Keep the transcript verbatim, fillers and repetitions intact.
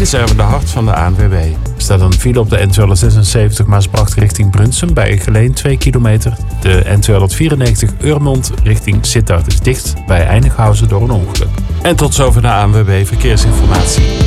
is Erwin de Hart van de A N W B. Er staat een file op de N tweehonderdzesenzeventig Maasbracht richting Brunsum bij Geleen twee kilometer. De N tweehonderdvierennegentig Urmond richting Sittard is dicht bij Einighausen door een ongeluk. En tot zover de A N W B Verkeersinformatie.